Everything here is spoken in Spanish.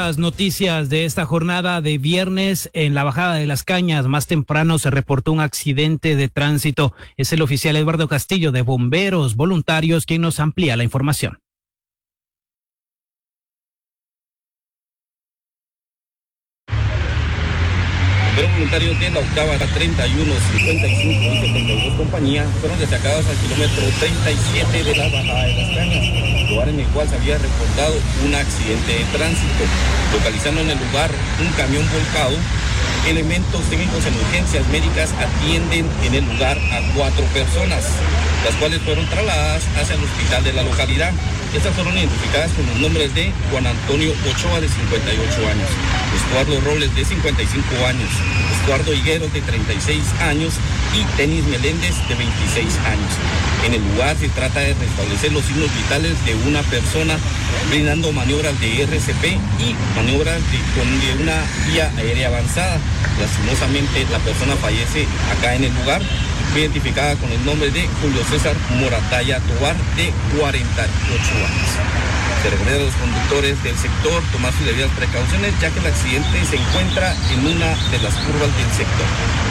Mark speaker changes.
Speaker 1: Las noticias de esta jornada de viernes en la bajada de Las Cañas. Más temprano se reportó un accidente de tránsito. Es el oficial Eduardo Castillo de Bomberos Voluntarios quien nos amplía la información.
Speaker 2: Bomberos voluntarios de la octava 31, 55 y 72 compañía fueron destacados al kilómetro 37 de la bajada de Las Cañas, lugar en el cual se había reportado un accidente de tránsito. Localizando en el lugar un camión volcado, elementos técnicos en urgencias médicas atienden en el lugar a 4 personas, las cuales fueron trasladadas hacia el hospital de la localidad. Estas fueron identificadas con los nombres de Juan Antonio Ochoa, de 58 años, Estuardo Robles, de 55 años, Estuardo Higueros, de 36 años, y Tenis Meléndez, de 26 años. En el lugar se trata de restablecer los signos vitales de una persona, brindando maniobras de RCP y maniobras de una vía aérea avanzada. Lastimosamente, la persona fallece acá en el lugar. Fue identificada con el nombre de Julio César Morataya Tobar, de 48 años. Se recomienda a los conductores del sector tomar sus debidas precauciones, ya que el accidente se encuentra en una de las curvas del sector.